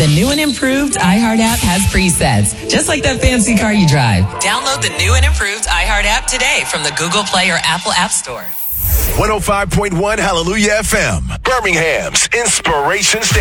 The new and improved iHeart app has presets, just like that fancy car you drive. Download the new and improved iHeart app today from the Google Play or Apple App Store. 105.1 Hallelujah FM, Birmingham's Inspiration Station.